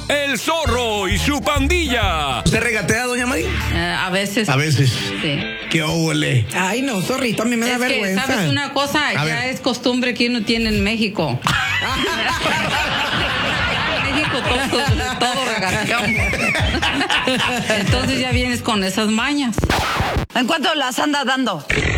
El Zorro y su pandilla. ¿Usted regatea, doña María? A veces. A veces. Sí. ¡Qué óvole! Ay, no, zorrito, a mí me da vergüenza. ¿Sabes una cosa? A Ya ver. es costumbre que uno tiene en México. En México todo regateamos. Entonces ya vienes con esas mañas. ¿En cuánto las anda dando?